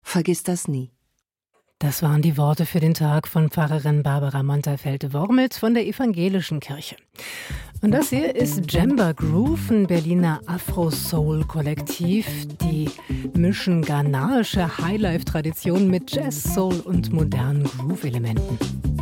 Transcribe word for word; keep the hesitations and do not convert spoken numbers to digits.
Vergiss das nie. Das waren die Worte für den Tag von Pfarrerin Barbara Montafelde-Wormelt von der Evangelischen Kirche. Und das hier ist Jemba Groove, ein Berliner Afro-Soul-Kollektiv. Die mischen ghanaische Highlife-Tradition mit Jazz, Soul und modernen Groove-Elementen.